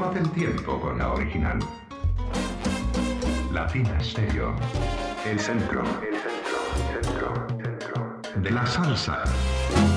Tómate el tiempo con la original. Latina Stereo. El centro de la salsa.